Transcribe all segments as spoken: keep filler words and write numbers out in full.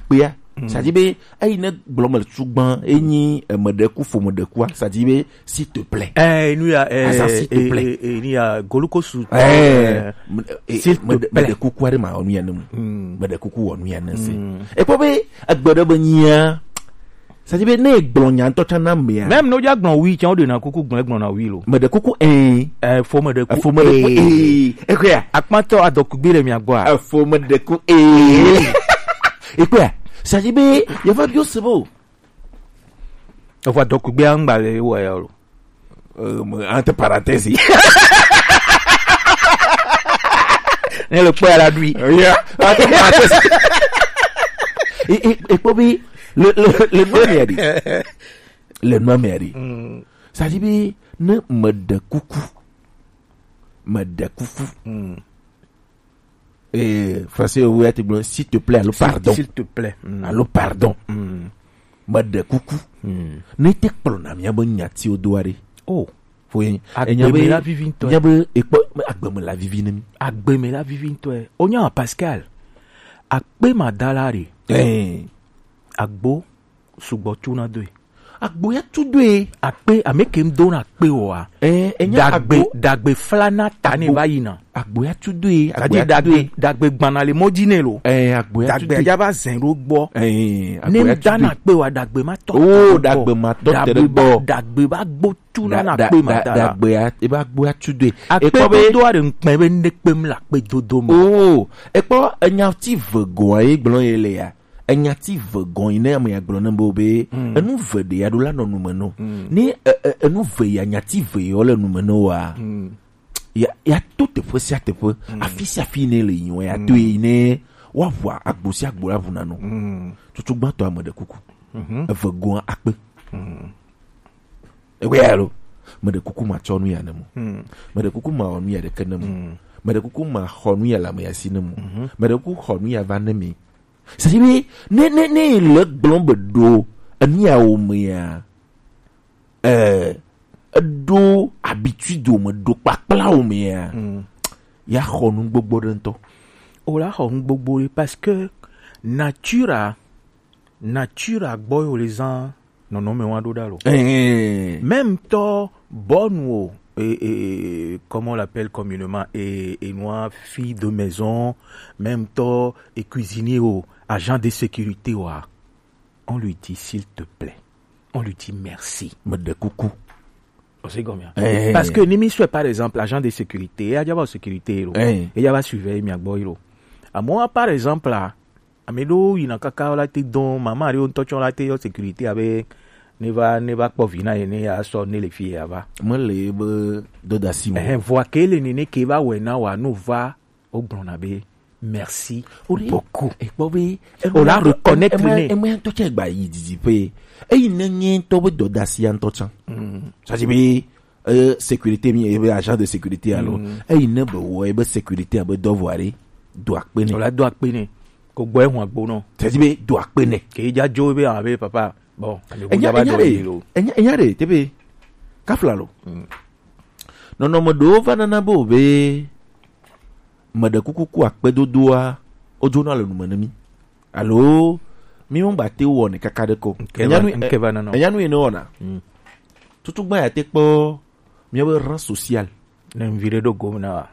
akpea ça dit be ay ne glomel souvent eni medeku fo medeku ça dit be s'il te plaît eh nous ya eh s'il te plaît eh ni ya goluko su eh s'il te plaît medeku kware ma onu ya nem medeku ku onu ya nse e po be agbodo banya ça dit be ne gblonya to chana mbia même no ja gbon wi chan o de na kuku gbon gbon na wi lo medeku eh eh fo medeku fo medeku eh e ko ya akpato adokugbe mi agbo fo medeku eh e ko ya ça dit be il va bien c'est beau on va donc bien ngbalé ouais alors euh entre parenthèses ne le poil à la nuit entre parenthèses et et et puis le le le nom mairie le nom mairie ça dit be ne me de coucou me de coucou et français ouais tu blanc s'il te plaît allô pardon s'il te plaît allô pardon made kuku ne te plona mi abo nyati odoare oh foyin agbeme la vivinto nyabe epo agbeme la vivinem agbeme la vivinto e onya Pascal agbe madalare eh agbo sugbo tuna do agbo ya tudwe ape ameke mdona ape wa eh enya dagbe dagbe flana tani bayina agbo ya tudwe agbo dagbe dagbe gbanale modine lo eh agbo ya tudwe dagbe ajaba zen ro gbo eh agbo ya tudwe nem dana ape wa dagbe ma to oh dagbe ma to tere gbo dagbe ba gbo tuna na ape ma dala dagbe ya e ba agbo ya tudwe e ko be do are npe be nekpem la pe dodo mo oh e po enya ti vegon e gblon ele ya enyati vegon ine am ya gblon nbo be enu vede ya do la no numeno ni enu ve ya nyati ve yo le numeno wa ya ya tout te fo sia te fo afisi afine le yin ya to ine wa wa agbosi agbo la vuna no tutu gban to amode kuku vegon akpe e we yalo mede kuku ma chonu ya nemu mede kuku ma onu ya de kenemu mede kuku ma honu ya la ma ya sinemu mede kuku honu ya vanemi ça dit ne ne ne le blond bedo ani a o mia euh do habitude o me do papla o mia ya khonu gbogbo dento o la khonu gbogbo parce que nature nature boy les gens non non mais on do dalo même to bonne et, et comment on l'appelle communément et et noir fille de maison même to et cuisinier au agent de sécurité wa on lui dit s'il te plaît on lui dit merci me de coucou c'est combien hey. Parce que nimi soit par exemple agent de sécurité et agent de sécurité lo et il va surveiller mi agbo lo à moi par exemple là amedo ina kaka la te don maman ri on touchon la te sécurité avec ne va ne va pas vina ene a so ne le fie ava mo le be do da simo eh voit que le nene ke va wena wa no va au bronabe merci beaucoup e po be on la reconnaître ne e mo to che gba yi didi pe e yin nyen to be do da si an to chan ça dit be euh sécurité mi e be agent de sécurité alors e yin ne be wo e be sécurité be do voire do akpe ne on la do akpe ne ko gbo ehun agbo no ça dit be do akpe ne ke ja jo be an be papa bon enya enya enya re tebe kafla lo no no mo do va na bo be mede kuku ku akpe dodoa ojo na le nu manami allo mi on ba te wo ni kaka de ko enya nu enya nu ene ona tutu gba ya te po mi o ran social na vire do gomna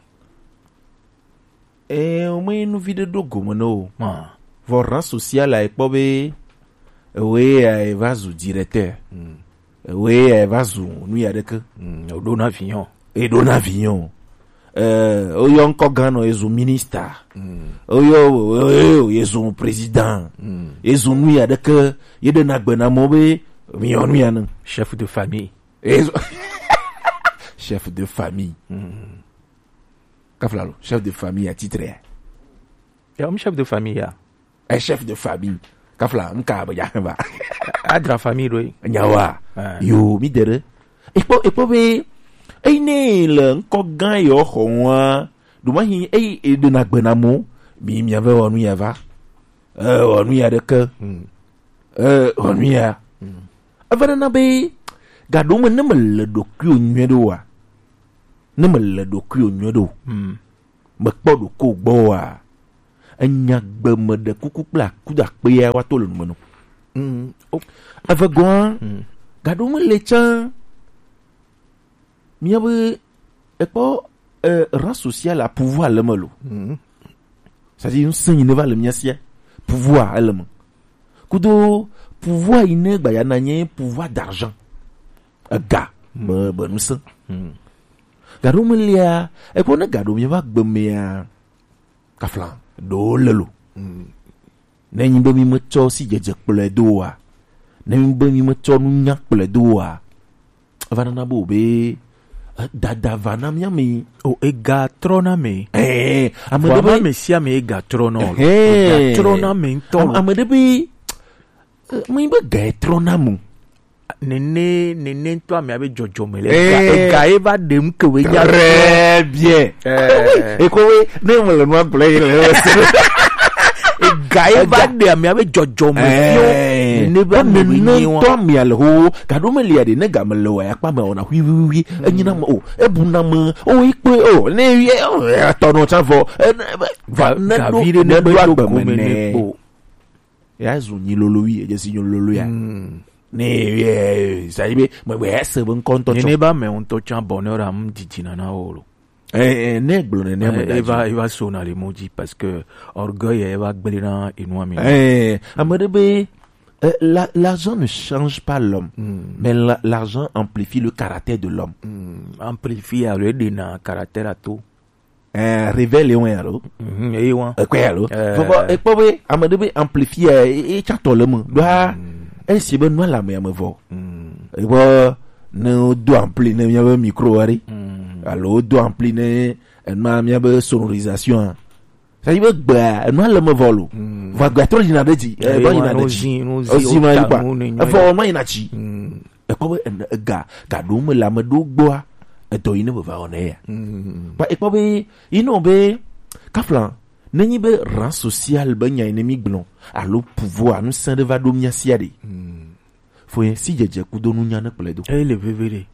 eh o me nu vide do gomna o ma vo ran social a po be oui e va zu directeur oui e va zu nu ya de ke o do na avion e do na avion euh oyo nko gano ezu minister oyo oyo ezu président ezu nu ya de ke yede na gbe na mo be mi onu ya na chef de famille ezu chef de famille kaflalo chef de famille à titre ya un chef de famille ya un chef de famille kafla nka ba ya ba adra famille do nyawa yo mi dere epo epo be ei ne le nko gan yo howa do ma hin ei e de na gbena mo mi mi ave onu ya va eh onu ya de ke eh onu ya avana na be gado mo ne me le do ku onwedo wa ne me le do ku onwedo me kpo do ko gbo wa enya gbeme de kuku kple akuda kpe ya wa to le nume no Mm. Oh. eve goa Mm. gaɖo me le tsã miabe ekpɔ euh, rang social a pouvoir le me lo Mm. c'est-à-dire ŋusẽ yi ne va le mia sia pouvoir ele me kudo pouvoir yi ne gba ya na nye pouvoir d'argent ega be be ŋusẽ Mm. gaɖo me lia ekpɔ ne gaɖo miava gbemea kafla ɖewo le lo Mm. ne nyi be mi metsɔ si dzedze kplɔe do oa ne nyi be mi metsɔ nunya kplɔe do oa eva nana be wo be eh, dada va na mia me Oh, ega trɔna me. eh ame Vɔ ɖe ame be sia me ega trɔna o. Eh. Ega trɔna me ŋutɔ Am- lo. ame ɖe be eh, me be ga trɔna mo Nene nene ŋutɔ amea be dzɔdzɔme le Eh. ega ega ye va ɖem ke woe nya. très bien Eh. ekowe ne me le nua gblɔ yi le Ega ye va ɖe amea be dzɔdzɔme fio. Nene be ame be ne nyi wa. tɔ mia le ho gaɖo me lia de ne game le wa ya kpa me wɔna hui hui hui enyina me o ebuna me o ikpe o ne wie o atɔ no tsa vɔ va ne do Gavi ɖe ne ne do be agbe ɖo me gome ne ne kpo. ya zu nyi lolo wi edze si nyi lolo ya Mm. ne wie sa yi be me be ese be ŋkɔ ŋutɔ tsɔ Nene be ame ŋutɔ tsã bonheur am dzidzina na wo lo. eh ne gblɔ ne ne me da Eh, Eva dzi eva sona le moji parce que orgueil eva gbeli na enua mi. eh ame ɖe be euh, la- l'argent ne change pas l'homme Mm. mais la- l'argent amplifie le caractère de l'homme Mm. Amplifie alo de na caractère ato. eh révèle on alo Mhm. E wa. ekwe alo Eh. fɔbɔ ekpɔ be ame ɖe be amplifie e tsatɔ le me doa esi be nua le ame ame vɔ Mm. ekpɔ ne wodo ampli ne miabe micro ari Mm. alo wodo ampli ne enua miabe sonorisation a c'est be gbea enua le me vɔ lo Mm. va gbea trɔ yina ɖe dzi Eh, eh, va yina wa, ɖe no dzi zi- no zi, esi ma o yi ta kpa nu ne nyɔ efɔ ɔma yina tsi Mm. ekpɔ be ene- ega gaɖo me le ame ɖewo gbɔa edɔ yi ne be va wɔna ya Mm. ba ekpɔ be yi nɔ be kafla nenyi be rang social be nya yi ne mi gblɔ alo pouvoir ŋusẽ ɖe va ɖo mia sia ɖe Mm. fo ye si dzedze kudo nunya ne kplɔe do E le veve ɖe.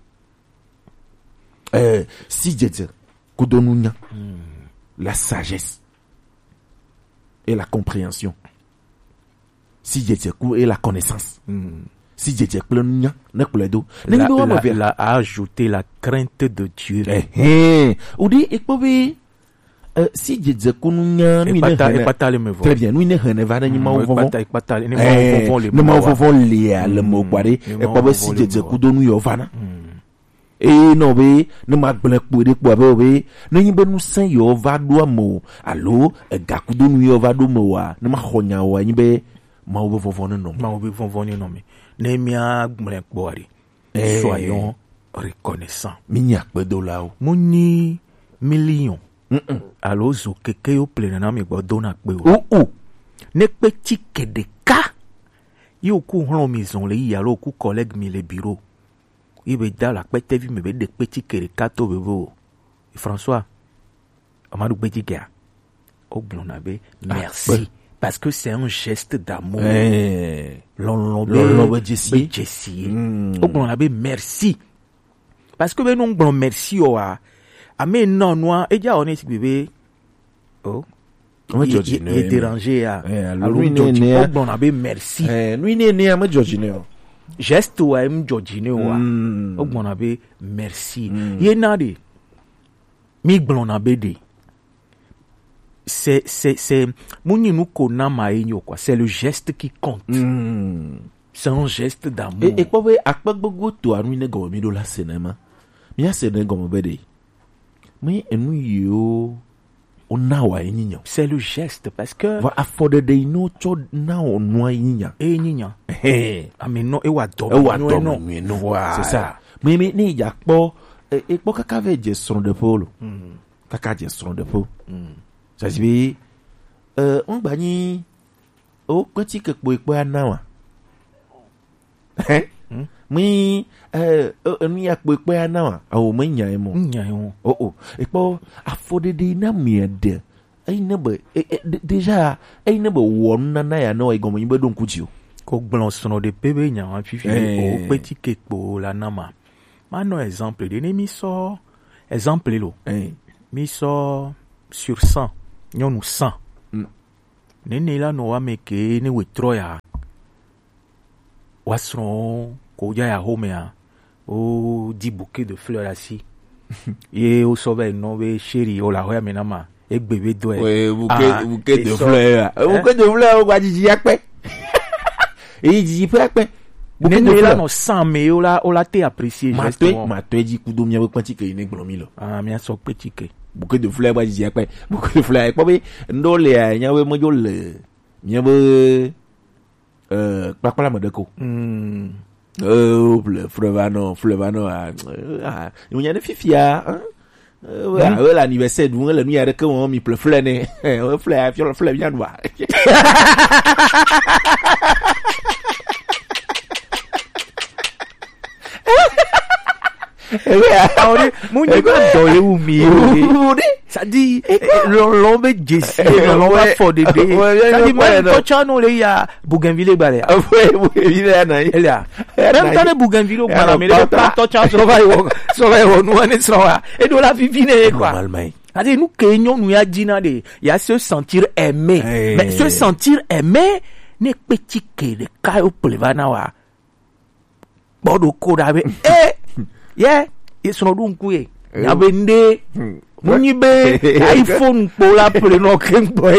eh, si dzedze kudo nunya la sagesse et la compréhension si dzedze ku et la connaissance Mm. si dzedze kple nunya ne kplɔe do nenyi La, be wɔme la, vea la a ajouté la crainte de Dieu. Ehe. Udi ekpɔ be eh, si dzedze ku nunya nu yi ne Ekpata hene ekpata le me vɔ. très bien nu yi ne hene va ɖe nyi mawo vɔvɔ Ekpata ekpata le ne Eh, mawo vɔvɔ le ne mawo me wa. vɔvɔ lia le me gba ɖe Ne ekpɔ be mawo si vɔvɔ le dzedze me wa. kudo nu yɔ vana Mm. eye nɔ be ne ma gblẽ kpo ɖe kpoa be o be ne nyi be ŋusẽ yɔ va ɖo ame o alo egakudo nu yɔ va ɖo me oa ne ma xɔ nya oa nyi be mawo be vɔvɔ ne nɔ me. Mawo be vɔvɔ ne nɔ me. Ne mia gblẽ kpɔa ɖe. Eh. Soyons reconnaissants. mi nye akpedolawo. Mo nyi million Mm-mm. alo zo keke yo ple nana mi gbɔ dona kpe o. o o Ne kpe tsike ɖeka yi woku hlɔ̃ mi zɔn le yi alo woku collègue mi le bureau yi be da la kpɛtɛvi mi be ɖe kpe tsike ɖeka to bebe o. François Amadou kpe tsikea o gblɔna be merci be- parce que c'est un geste d'amour. Eh. Lɔlɔ Lɔlɔ be dzesi ye. be dzesi ye. Mm. O gblɔna be merci parce que be no gblɔ merci oa ame nɔ nua edza wɔ ne si be o Me ye dzɔdzi ne ye ye déranger ya Eh, alo alo nu yi ne dzɔdzi nea- o gblɔna be merci Eh, nu yi ne ne ame dzɔdzi ne o. geste wa em dzɔdzi ne wa Mm. o gblɔna be merci ye na de mi gblɔna be de c'est c'est c'est mo nyi nu ko na ma ye nyo quoi c'est le geste qui compte Mm. c'est un geste d'amour. E ekpɔ be akpe gbogbo toa nu yi ne gɔme mi ɖo la se ne ma mia se ne gɔme be de mi enu yiwo wona wa ye nyinya C'est le geste parce que va afɔɖeɖe yi ne wotsɔ na wo nua yi nyinya e nyinya Ehe. ame no e wa dɔ ewa nyuie dɔme no. nyuie no Voilà. c'est ça mi mi ne dza kpɔ e- ekpɔ kaka ve dze srɔ̃ɖeƒe lo Mm. kaka dze srɔ̃ɖeƒe Mm. sasi be ɛ ŋgba nyi wo kpɛtsi ke kpo ekpɔ ana wa Mm. mi ɛ enu ya kpo ekpɔ ana wa awo me nya ye mo Nya ye wo. o o ekpɔ afɔɖeɖe na mia ɖe eyi ne be e- e- de- déjà eyi ne be wɔ nunana ya ne wa egɔme nyi be ɖo ŋku dzi o. Ko gblɔ srɔ̃ de pe be nya wa fifi Eh. o kpetsi ke kpo la na ma. Ma no exemple de ne mi sɔ exemple lo. Eh. Mi sɔ sur cent nyɔnu cent. Mm. Nene la no wa meke ne we troya. Wasron ko ya ya home ya. O dix bouquets de fleurs assis. Et au sauver non we chéri o la hoya menama. E bébé doit. Ouais, bouquet bouquet de fleurs. Bouquet de fleurs wa jiji yakpe. Et jiji yakpe. Nene la no sans mais o la o la te apprécier justement. Ma toi di kudo mi kwanti ke ine gblomi lo. Ah mi so petit ke. Bouquet de fleurs wa jiji yakpe. Bouquet de fleurs ko be ndo le ya nya we mojo le. Mi be euh pa la modeko. Hmm. Oh, Flevano, Flevano, ah, il y a des fifia, hein? Ouais, l'anniversaire d'où la nuit avec comment mi pleut flâner, ouais, fleur, fleur, fleur bien noir. Mon Dieu, dans les oumis, ça dit, l'homme est Jesse, l'homme est fort de dé. Ça dit, moi, quand tu as non, il y a Bougainville, balé. Ah, ouais, Bougainville, il y a. Même dans les Bougainville, mais le pas toi, tu as sauvé, sauvé, nous, on est sauvé. Et de la vie, quoi. Ça dit, nous, Kenyon, nous, y a dit, il y a se sentir aimé. Mais se sentir aimé, n'est petit que le cas au plevana. Bordeaux, Kodabe, eh! Yeah, it's not doing quick. Yabende, Munibe, iPhone, Pola, Pleno, Kimboy.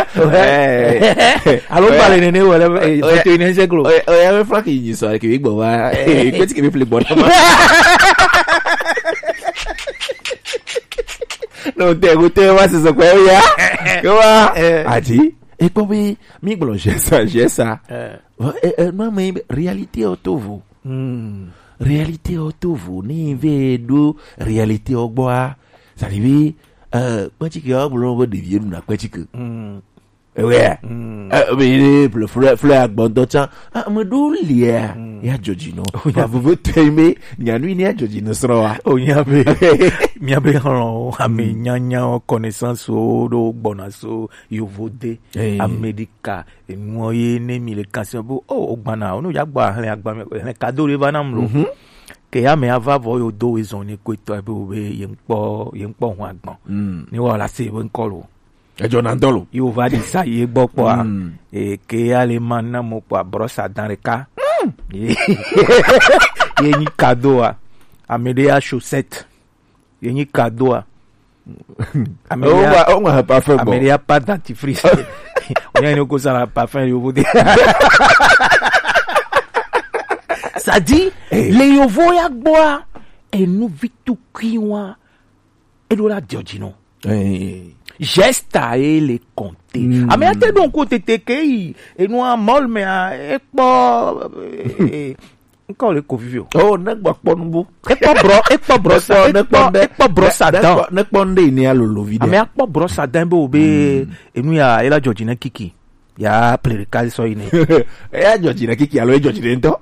Alors, parlez de nous, c'est une encyclo. I have a fucking you saw a big boy. Let's give me flip bottom. No, there would tell us as a query. Go on, Adi. Et pour me, Miglo, j'ai ça, j'ai ça. Non, mais réalité autour vous. Réalité autour ni vedo réalité ogboa ça dit euh petit que on veut dévier nous na petit que ouais euh mais le frère frère bon temps ah me do lia ya Georgino va vous t'aimer nya lui ni Georgino sera o nya be nya be on ame nya nya connaissance o do bonaso yovode america e moye ne mi le cancer bo o ogbana onu ya gba han agba me cadeau le banam lo que ya me ava vo yo do ezoni ko to be o be yempo yempo ho agbon ni wa la se bo nkolo ejo na ndolo yo va di sa ye gbo po a e ke ale man na mo po brosa dan reka ye ni cadeau a amelia chaussette ye ni cadeau a amelia on va pas faire bon amelia pas dentifrice on a une cause à la parfum yo vous dire ça dit les yovo ya gboa et nous vitu kiwa et do la Georgino gesta et les compter ah mais attends donc côté teke et nous en mol mais et pas encore les conviviaux oh nek ba ponbu et pas bro et pas brosse et pas et pas brosse à dents nek ponde ni a lolo video ah mais pas brosse à dents bo be et nous ya et la Georgina kiki ya plerical so ine e a Georgina kiki alo e Georgina ento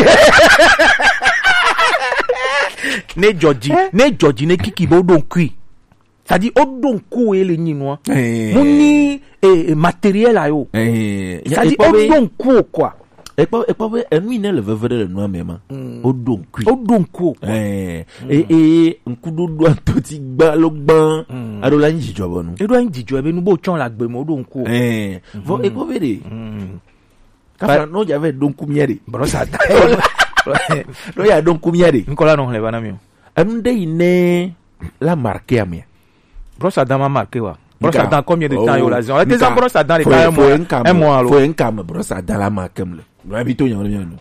ne Georgie ne Georgie ne kiki bo don kui ça dit o don ku ele nyinwa muni e matériel ayo ça dit o don ku quoi e pa e pa e nu ine le vevere le noa mema o don kui o don ku eh e e nkudu do antoti gba lo gban ado la nji jobo nu e do nji jobo nu bo chon la gbe mo don ku eh vo e ko vere ka no ja ve don ku miere brosa no ya don ku miere nkola no le bana mi amde ine la marqué a mi brosa dama marqué wa brosa dans combien de temps yo la zone tes brosa dans les cas un mois faut un cam brosa dans la marqué le no habito nyo nyo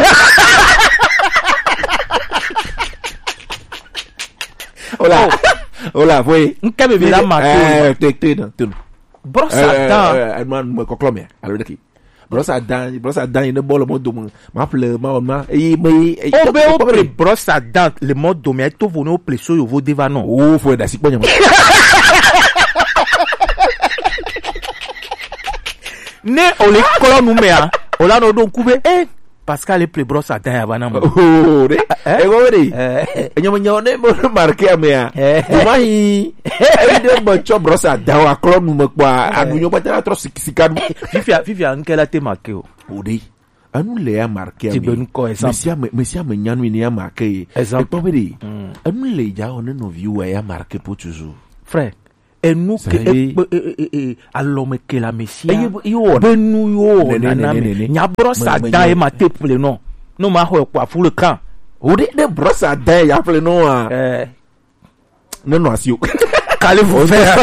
hola hola foi nkabe be la marqué eh tek tek tu brosa dans man mo ko klomia alo deki brosa dan brosa dan ine bolo mo dum ma ple ma ma e me o be o pre brosa dan le mode dum e to vono pleso yo vo devano o foi da sikponya ne o le kolo nu me a o la no don kube eh Pascal le plus brosse à dents avant moi. Oh, eh, eh, oui. Eh, nyama nyone mo marqué a mea. Moi, eh, de mo cho brosse à dents a clone mo kwa anunyo pa tera tro siksikadu. Fifia, fifia nkela te marqué o. Odi. Anu le a marqué a mea. Ti ben ko exemple. Mesia mesia me nyanu ni a marqué. Exemple. E pa bedi. Anu le ja on no view a marqué pour toujours. Frère, enu ke alome ke la mesia benu yo nana me nya brosa da e mate ple no no ma ho kwa fu le kan o de de brosa da ya ple no a eh no no asio qu'allez-vous faire?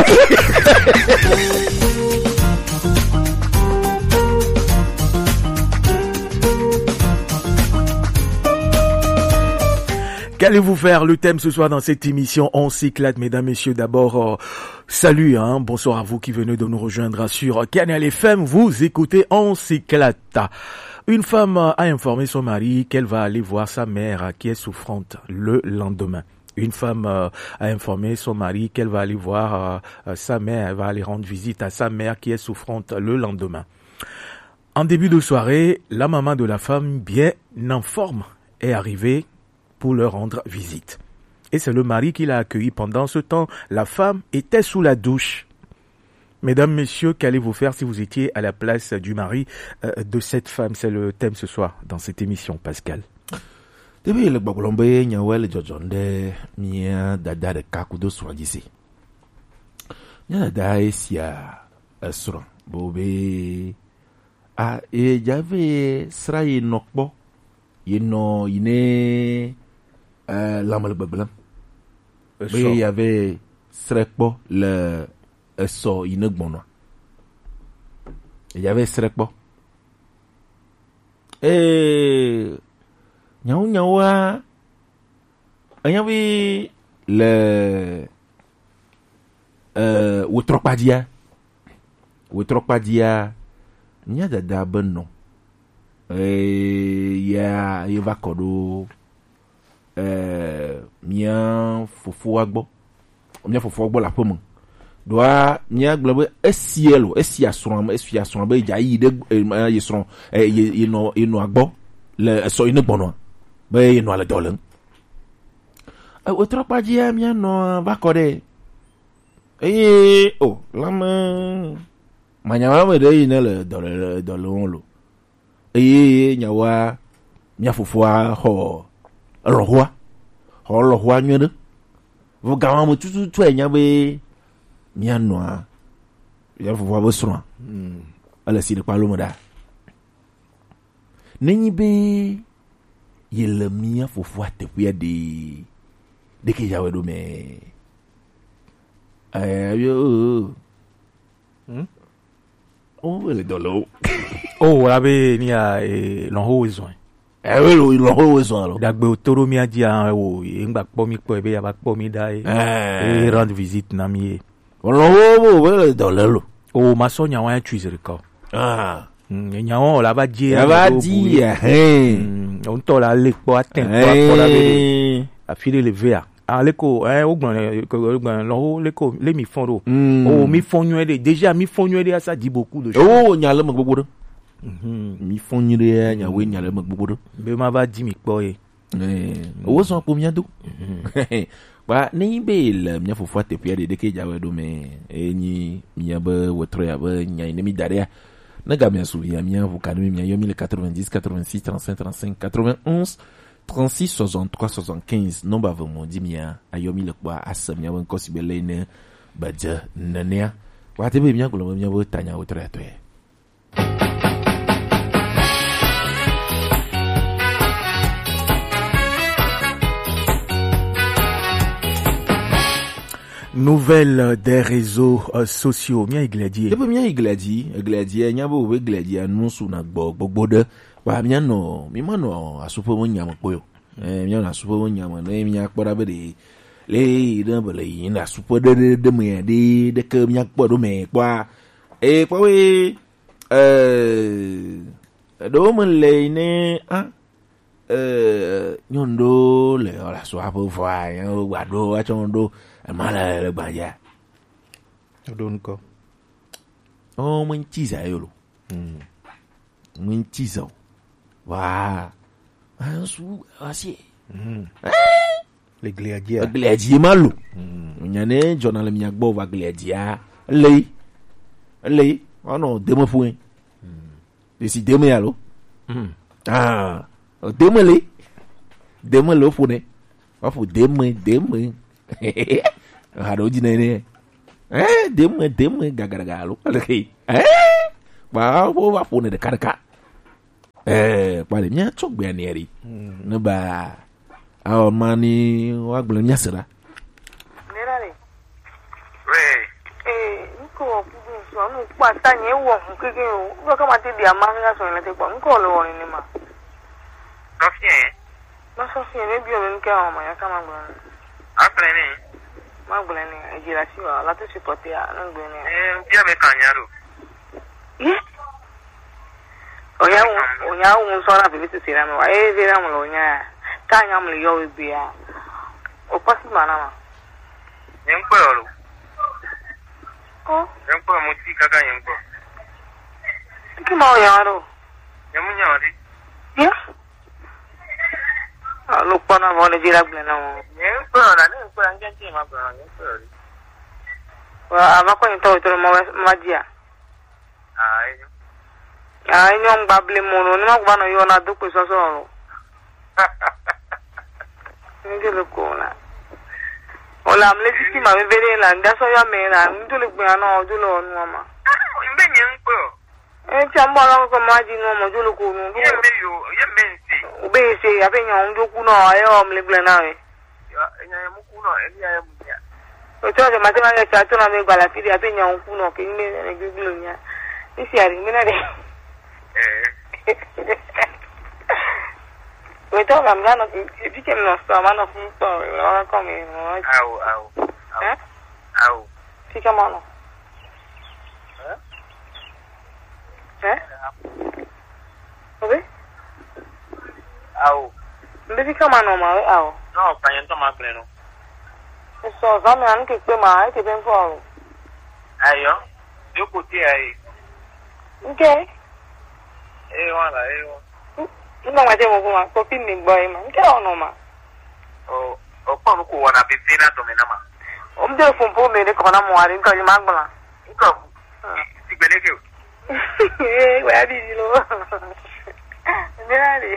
Qu'allez-vous faire? Le thème ce soir dans cette émission, on s'éclate, mesdames, messieurs. D'abord, euh, salut, hein, bonsoir à vous qui venez de nous rejoindre sur Canal F M. Vous écoutez On s'éclate. Une femme a informé son mari qu'elle va aller voir sa mère qui est souffrante le lendemain. Une femme euh, a informé son mari qu'elle va aller voir euh, sa mère, elle va aller rendre visite à sa mère qui est souffrante le lendemain. En début de soirée, la maman de la femme, bien en forme, est arrivée pour leur rendre visite. Et c'est le mari qui l'a accueilli. Pendant ce temps, la femme était sous la douche. Mesdames, messieurs, qu'allez-vous faire si vous étiez à la place du mari euh, de cette femme? C'est le thème ce soir dans cette émission, Pascal. Depuis le Bakolombe, Nyawel Jojonde, Mia Dada de Kakudo Swagisi. Nya Dada Esia Esron, Bobe. Ah, et j'avais Sraï Nokbo, Yeno, Yine, Lamal Bablam. Il y avait Srekbo, le So, Yinegbono. Il y avait Srekbo. Et. Nyau nyawa anyawi le euh wotropadia wotropadia nya dada benno eh ya yeva kodo euh mia fofu agbo mia fofu agbo la pomo doa mia globe esielo esia sron esia sron be jayi de yesron eh yeno yeno agbo le so ine bono be no ala dolen e otra padia mia no va kode eh oh lama manyama me de ine le dole dolon lo eh nyawa mia fofua ho rohwa ho rohwa nyede vo gawa mo tutu tu enya be mia no ya fofua bo sro mm ala si de palo mo da nenyi be yele mia fofo atepia de de ke jawe do me eh yo hm oh le dolo oh abe ni a lon ho wezon eh we lo lon ho wezon lo dagbe otoro mi aji an wo ngba po mi po ebe ya ba po mi da e e rendre visite na mi lon ho wo le dolo lo oh ma so nya wa tuizere ko ah nyawo la ba di la ba di eh on to la le po atin po po la be a file le vea a le ko eh ogbon ogbon lo le ko le mi fon ro o mi fon yun de déjà mi fon yun de ça dit beaucoup de choses oh nya le mo gbogbo do mi fon yun de nya we nya le mo gbogbo do be ma ba di mi po e eh o so po mi ado ba ni be le mi fofo atepia de de ke jawe do me enyi mi ba wotro ya ba nya ni mi dare Naga bien souviens bien vous calmez bien yo mille quatre-vingt-dix quatre-vingt-six trente-cinq trente-cinq quatre-vingt-onze trente-six soixante-trois soixante-quinze non ba vraiment dit bien ayo mille kwa asamia wan kosibele ne baja nania wa tebe bien ko lo bien bo tanya o tre to e Nouvelle des réseaux euh, sociaux. Mia igladi. Depuis mia igladi, igladi nya bo we igladi anu su na gbo gbogbo de. Wa mia no, mi ma no asupo mo nya mo poyo. Eh mia na asupo mo nya mo na mia kpora be de. Le de be le na asupo de de de me de de ke mia kpo do me kwa. Eh kwa we eh do mo le ne ah eh nyondo le ola so apo fa yo gbado a chondo mala le banya don ko oh mun tiza yolo mm mun tiza wa ansu asi mm le gliadia le gliadia malu mm nyane journal mi agbo wa gliadia le le ono demo fun mm desi demo yalo mm ah demo le demo lo fune wa fu demo demo hado jine ne Eh, demu demu gagaraga lo. Eh. Ba bo ba fone de karaka. Eh, pale nya chogbe ani eri. Ne ba aw mani wa gbele nya sera. Nera le. We. Eh, nko bubu so nu pa ta yen wo nkeke o. Ngo ka ma te di ama nga so le te po. Nko lo woni ni ma. Sofie. Ma Sofie ne bi o nke o ma ya ka ma gbo. Apre ni. Ma gbo ni ejira si wa la to support ya na gbo ni. Eh, bi me kan yaro. Eh? Oya oya un so na bi ti sira mi wa. Eh, sira mo lo nya. Ka nya mo yo we bia. O pasi mana ma. Yempo yoro. Oh, Yempo mo ti kaka yempo. ki ma o ya ro. Yemu nyori. Ya? Ah, lo pa na mo le jira gbo na mo. Yempo na ni ko anje ti ma ko yempo yoro. Wa aba ko into to mo ma dia. Ai. Ai nyom bable mo no ni ma gba no yo na do ko so so ro. Nge le ko na. Ola amle ti ma me bere la nda so ya me na ndu le gbe na oju lo nu ma. Mbe nyempo. E ti ambo la ko ma ji nu mo ju lo ko nu. Yembe yo, yembe nsi. Ube se ya be nya ndu ku no ayo amle gbe na we. Ya enya yemu ku no, eni ya yemu ya. O to se ma te ma ya cha to na me gba la ti ya be nya ku no ke ni me gbe lo nya. Isi ari mi na de. Eh. We to am na no e bi ke no so ma no fu to la ko mi no. Au, au. Eh? Au. Si ka ma no. Eh? Eh? Obe? Au. Mbe fi ka ma no ma we awo. No, pa yen to ma pleno. So za me an ke pe ma e ke ben fo. Ayo. Yo ko ti ai. Nke? Eh, wala, eh. Ina ma te mo ko ma ko pin ni boy ma. Nke ono ma. O, o pa mo ko wana bi vina to me na ma. O mde fun po me de ko na mo ari nko ni ma gbala. Nko. Ti gbele ke o. Eh, wa bi lo. Ndari.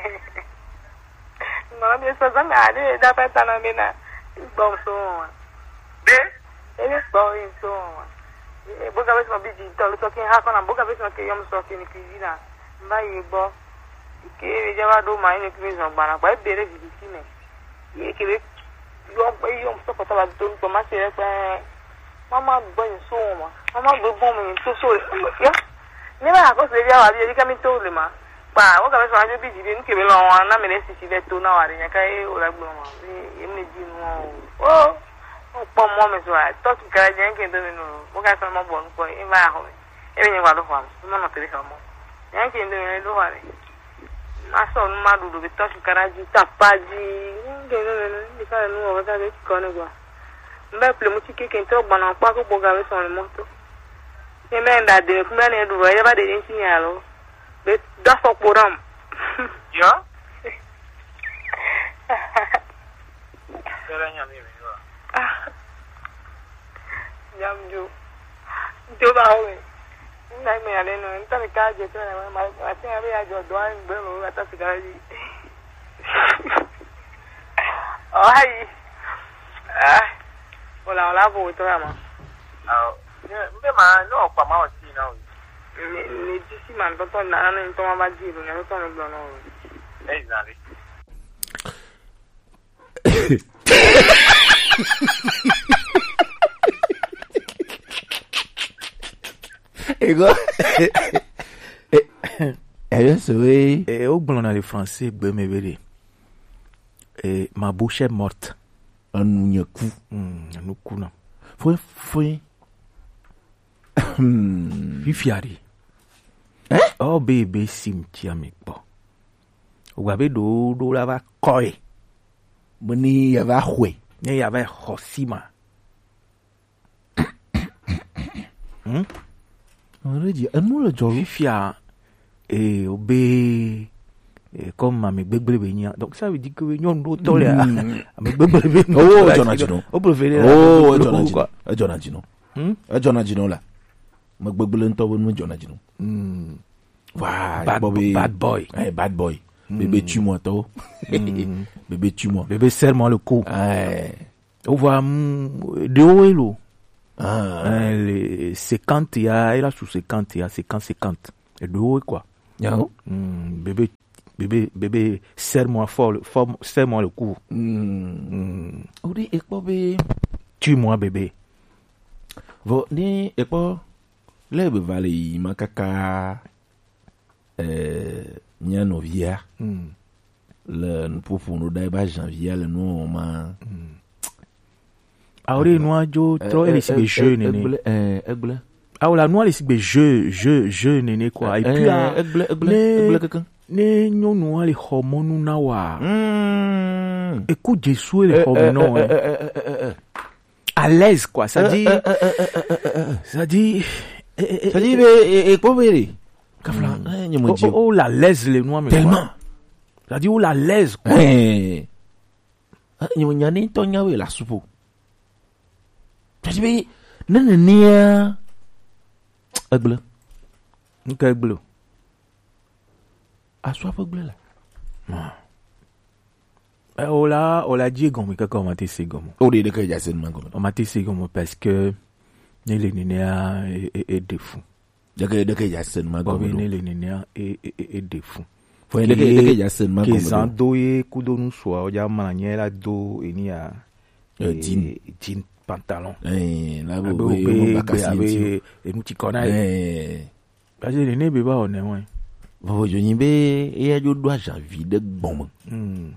Ma bi so za me ade da pa ta na me na. Gbom so wa. Be? Ele gbom in so wa. E boga be so bi di to lo to kin ha ko na boga be so ke yom so ke ni kizina. Mba ye gbo. Ke e jaba do ma ni kiri so gbana pa e bere di di ne. Ye ke be yo pe yo so ko ta ba do to ma se pe mama gbo in so wa. Mama gbo gbo mi to so ya. Ni ba ko se ya wa bi ka mi to le ma. Pa o ka be so ajo bi di ni ke be lo wa na me ne si si le to na wa ri nya ka e o la gbo ma. E me di nu o. O po mo me so a to ti ka je nke do mi nu. O ka so mo bo nko e ba ho. E be nya wa do fa. Mo no tere ka mo. Nya nke ndo mi do wa re. Maso nu ma do be to ti kara ji tapaji. Nge no no ni ka nu o ka be ko ne gwa. Mbe ple mu ti ke ke to gba na pa ko bo ga be so ni moto. E me nda de ku me ne do e ba de ni ti ya lo. Be da fo poram. Yo? Era nya mi mi wa. Jam jo. Jo ba ho. Na me ale no nta mi ka je to na ma ma ti ya be ya jo do an gbe lo ata ti ga ji. Oh ai. Ah. Ola ola bo to ya ma. Au. Mbe ma no pa ma o ti na o. Ni ni ti si man to to na na to ma ba ji lo na to no gbo no. Exactly. Ego. Elle serait. Et au blanc dans les français, ben me verrez. Et ma bouche est morte. Un noukou. Hmm, un noukou non. Foi, foi. Puis fiari. Hein? Oh bébé cimetière me pas. Ou avait do do la va koi. Boni ya va hwe. Ne ya va hosima. Hmm? On aurait dit, un mot le jolou. Fia et obé et comme ma me gbegble be nya. Donc ça veut dire que nyon do to le. Me gbegble be. Oh, Jonathan. O préféré. Oh, Jonathan. Jonathan. Hmm? Jonathan là. Me gbegble nto bo nu Jonathan. Hmm. Wa, Bad, Bobby. bad boy. Eh, bad boy. Bébé tue-moi toi. Bébé tue-moi. Bébé serre-moi le cou. Eh. On voit de haut et l'eau. Ah. Hein, les cinquante, il y a, il a sous cinquante, il y a cinquante, cinquante. Et de haut, quoi. Yo. Hmm, bébé, bébé, bébé, serre-moi fort, le- fort, serre-moi le cou. Hmm. Odi ekpo be Tue-moi, bébé. vo ni ekpo le be vale makaka euh nya novia Hmm. le popo no dai ba janvier le no ma Ah, oui, noir, jo, trop, il est si des jeux, néné. egbele eh egbele Ah, la noir, il est si des jeux, jeux, jeux, néné, quoi. Et puis, ah, egbele egbele les- egbele kankan les non noirs, les hormones, na wa. hmm Écoute, Jésus, les hormones, hein. eh À l'aise, quoi. Ça dit, ça dit, eh, eh, eh, ça dit be ekpo be kafla eh nyomo oh, ji oh, oh, la l'aise, les noirs, mais quoi. tellement Ça dit, oh, la l'aise, quoi. eh nyomo nyane to nyawe la supo ça dit be nene nia egbele Ok, bleu. aso apa egbele la Eh, oh, là, oh, là, dit, gomme, quelque, on m'a dit, c'est gomme. o de de ka ja sen mango On m'a dit, c'est gomme, parce que, né, les nénéas, et, et, et des fous. de ka de ka ja sen mango Bobby, né, les nénéas, et, et, et, et des fous. fo de ka de ka ja sen mango Qu'ils do ye kudo nous soit o ya manière do eni a Euh, jean. jean pantalon eh la abe bo obe be be bakasi abe enu ti kona eh parce que ne be ba o ne won bo jo yin be e jo do janvier de gbon hmm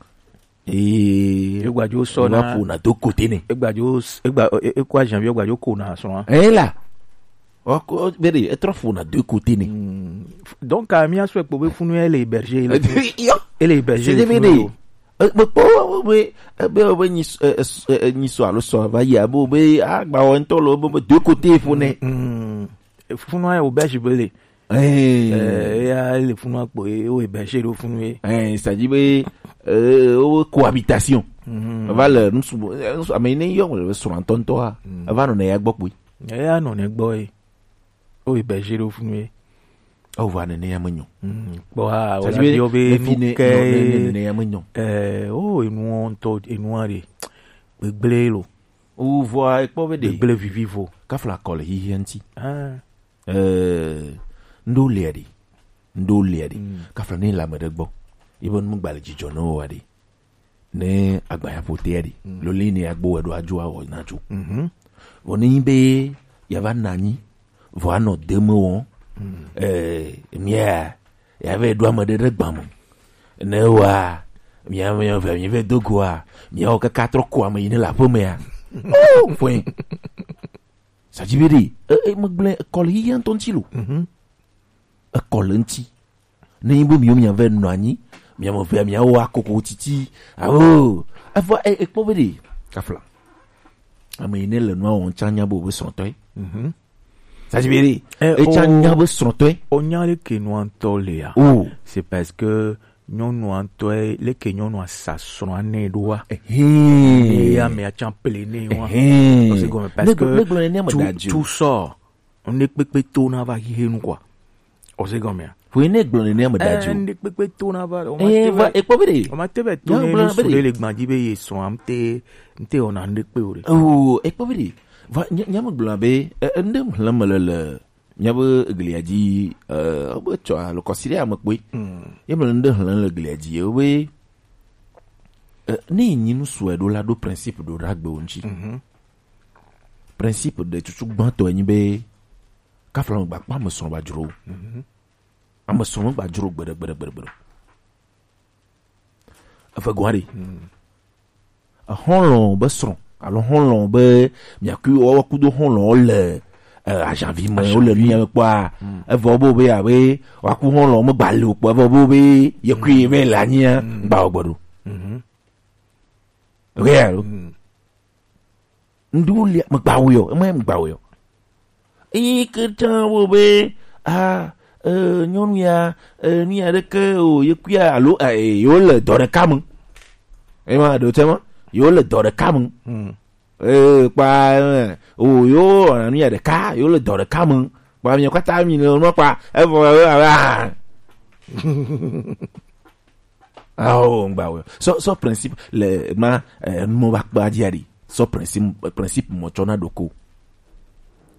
eh egbajo so na na fo na to côté ni egbajo egba e kwa janvier egbajo ko na so an eh là o ko be e trop fo na deux côtés ni donc a mi aso epo be funu ele berger ele yo ele berger c'est des be be po be be be ni ni so alo so va ya bo be agba won to lo bo deux côtés fo ne hmm funu a o berger bele eh eh ya ele funu apo e o berger do funu e eh ça dit be euh cohabitation hmm va le nous nous amener yo le sur un tonto va no na ya gbo pe eh ya no ne gbo e o berger do funu e o va ne ya manyo Bon, ah, ça on a dit dit, oh, be ben, fine nous, que- ne ne ya manyo euh, oh, et nous, on t'a, et nous, allez, begbele, lo, o voit e po be de begbele vivivo. ka fla kol hi hianti Ah, euh ndo leri ndo leri ka fla ni la me de gbo ibon mu gbal ji jono wa de ne agba ya poteri lo le ni agbo edo ajo awo na jo mhm, oni be ya va nani vo no demo won eh mia ya ve do amade de gbam ne wa mia mia ve mi ve dogo a mia o ka katro ko am yin la pome ya oh foi ça dit vedi e mo ble kol hi an ton tilo mhm, e kol nti ne imbo mi o mi ve nani mia mo ve mia o akoko titi ah oh avo e po vedi kafla am yin le no on chanya bo bo son toy mhm. ça dit vedi Eh, e oh. chanya bo son toy On y a les que nous en toléa. oh C'est parce que nous nous en toléa, les que nous nous assassinons à Nédoua. Et eh ya me a champelé néoua. eh C'est comme parce que ne ne ne tout, madaju tout sort. On est pépé tout na va y nous quoi. On sait comme ça. faut ne gblon ne On madaju est pépé tout na va. eh va e po vedi On m'a tebe Ya, tourné blanc, nous sur bedi. les gbandi be ye son amte mte on a ndekpe ore. oh e po vedi va nyam gblon be ndem hlam le nyabo gliaji euh obo cho lo consider am pe yem le ndem hlam le gliaji we ni nyinu suedo la do principe do ragbe onji principe de tutu gban to yin be ka flan gba pa mo son ba juro am son ba juro gbere gbere gbere afa gwari a honlon be son alo honlon be mi aku o ku do honlon le a janvier mo o le ni pa e vo bo be a we wa ku honlon mo gba le o po e vo bo be ye ku be la ni gba ogbodo real nduli mo gba wo yo mo mo gba wo yo e ke tan wo be a euh nyonu ya ni ya de ke o ye ku ya alo e yo le do de kam e ma do tema yo le do de kam eh pa o yo ni ya de ka yo le do de kam pa mi ka ta mi no pa e fo ah oh ngba wo so so principe le ma mo ba pa diari so principe principe mo chona doko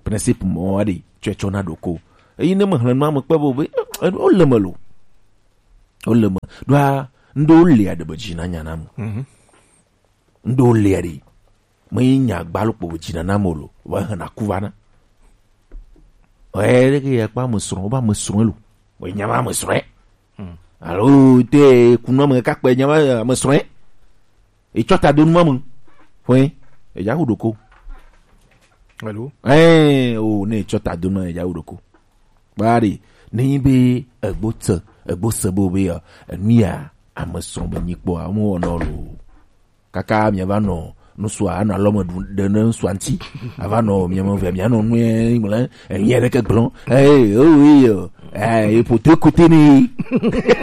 principe mo ade twetwona doko eyi ne mahlan ma mo kpebo be o lemelo o lem do a ndo le ade bajina nyana mo Mhm. ndo le ade mai nya gbalu po bajina na molo wa hana kuvana ere ke ya pa mo sro ba mo sro lo we nya ma mo sro alo te kunwa mo ka pe nya ma mo sro e chota do nwa mo foi e ja hudoko Allô? eh o ne chota do na e ja hudoko bari ni bi egbota egbose bo be ya enua amaso ba nyipo a mo no lo kaka mi ba no no so ana lo mo de no so anti ava no mi mo ve mi ano no e ngla e yere ke glon eh o wi eh e po te kote ni